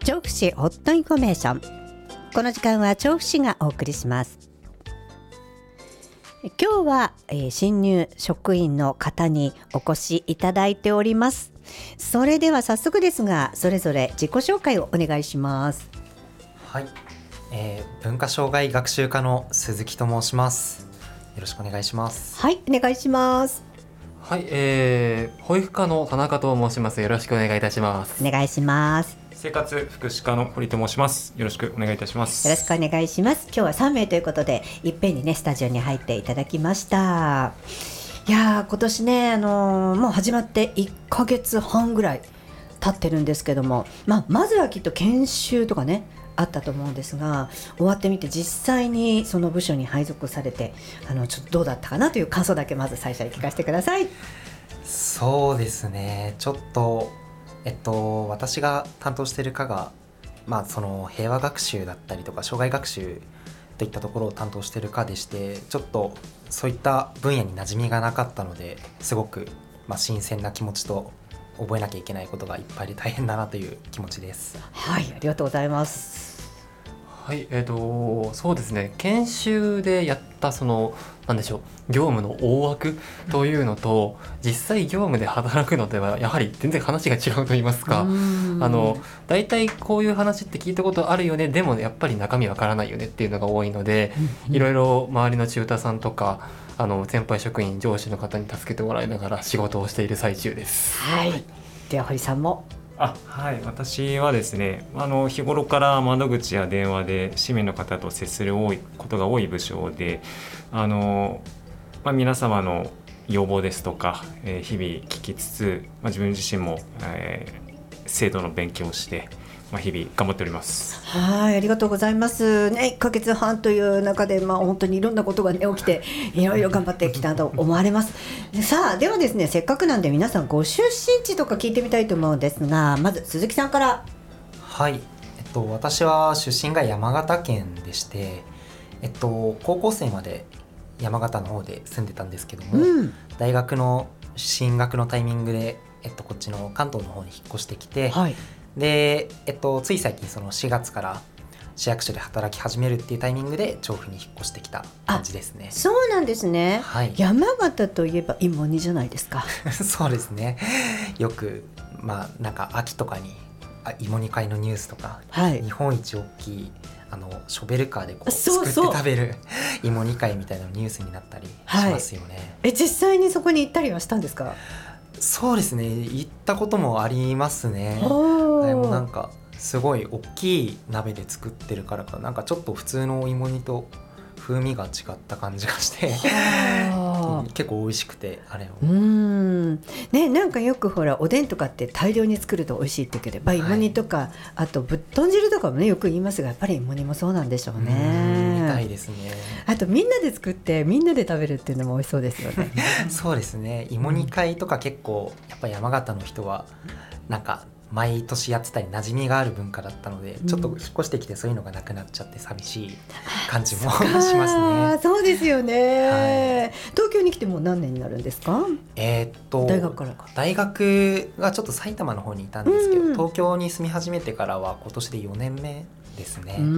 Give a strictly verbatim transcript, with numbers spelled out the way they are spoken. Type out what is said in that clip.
調布市ホットインフォメーション。この時間は調布市がお送りします。今日は、えー、新入職員の方にお越しいただいております。それでは早速ですが、それぞれ自己紹介をお願いします。 はい、えー、文化障害学習課の鈴木と申します。よろしくお願いします。 はい、お願いします。 はい、えー、保育課の田中と申します。よろしくお願いいたします。 お願いします。 生活福祉課の堀と申します。よろしくお願いいたします。 よろしくお願いします。今日はさんめいということで、いっぺんにねスタジオに入っていただきました。いやー、今年ね、あのー、もう始まっていっかげつはんぐらい経ってるんですけども、まあ、まずはきっと研修とかねあったと思うんですが、終わってみて実際にその部署に配属されて、あのちょっとどうだったかなという感想だけまず最初に聞かせてください。 そうですね、ちょっとえっと私が担当している課が、まあ、その平和学習だったりとか障害学習といったところを担当している課でして、ちょっとそういった分野に馴染みがなかったので、すごく、まあ、新鮮な気持ちと覚えなきゃいけないことがいっぱいで大変だなという気持ちです。 はい、ありがとうございます。 はい、えーと、そうですね、研修でやったそのなんでしょう、業務の大枠というのと、実際業務で働くのではやはり全然話が違うと言いますか、あのだいたいこういう話って聞いたことあるよね、でもやっぱり中身わからないよねっていうのが多いので、いろいろ周りのチューターさんとかあの先輩職員上司の方に助けてもらいながら仕事をしている最中です。 はい、では堀さんも。 あ、はい、私はですね、あの日頃から窓口や電話で市民の方と接する多いことが多い部署で、あの、まあ、皆様の要望ですとか、えー、日々聞きつつ、まあ、自分自身も、えー、制度の勉強をして、まあ、日々頑張っております。 はい、ありがとうございますね。いっかげつはんという中で、まあ、本当にいろんなことが、ね、起きていろいろ頑張ってきたと思われます。さあ、ではですね、せっかくなんで皆さんご出身地とか聞いてみたいと思うんですが、まず鈴木さんから。 はい、えっと、私は出身が山形県でして、えっと、高校生まで山形の方で住んでたんですけども、うん、大学の進学のタイミングで、えっと、こっちの関東の方に引っ越してきて、はい、で、えっと、つい最近そのしがつから市役所で働き始めるっていうタイミングで調布に引っ越してきた感じですね。 そうなんですね、はい、山形といえば芋煮じゃないですか。 そうですね、よく、まあ、なんか秋とかに芋煮会のニュースとか、はい、日本一大きいあのショベルカーでこうすくって食べる芋煮会みたいなニュースになったりしますよね、はい、 え実際にそこに行ったりはしたんですか？ そうですね、行ったこともありますね。でもなんかすごい大きい鍋で作ってるからか、なんかちょっと普通のお芋煮と風味が違った感じがして結構美味しくて、あれをうーん、ね、なんかよくほらおでんとかって大量に作ると美味しいって言うけど、はい、芋煮とかあとぶっとん汁とかもねよく言いますが、やっぱり芋煮もそうなんでしょうね。 みたいですね。 あとみんなで作ってみんなで食べるっていうのも美味しそうですよね。 そうですね、芋煮会とか結構やっぱり山形の人はなんか毎年やってたり馴染みがある文化だったので、うん、ちょっと引っ越してきてそういうのがなくなっちゃって寂しい感じもしますね。 そうですよね、はい、東京に来てもう何年になるんですか？ えー、っと大学からか。 大学がちょっと埼玉の方にいたんですけど、うん、東京に住み始めてからは今年でよねんめですね。うん